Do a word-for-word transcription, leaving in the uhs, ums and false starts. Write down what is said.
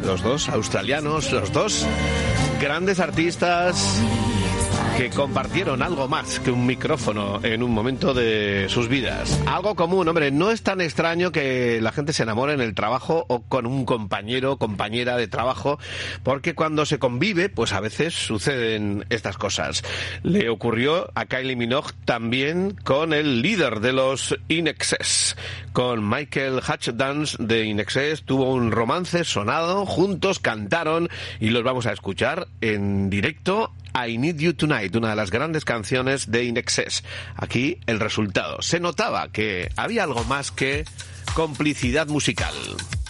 los dos australianos, los dos grandes artistas que compartieron algo más que un micrófono en un momento de sus vidas. Algo común, hombre, no es tan extraño que la gente se enamore en el trabajo o con un compañero o compañera de trabajo, porque cuando se convive, pues a veces suceden estas cosas. Le ocurrió a Kylie Minogue también con el líder de los In Excess. Con Michael Hutchence de In Excess tuvo un romance sonado, juntos cantaron y los vamos a escuchar en directo. I Need You Tonight, una de las grandes canciones de In Excess. Aquí el resultado. Se notaba que había algo más que complicidad musical.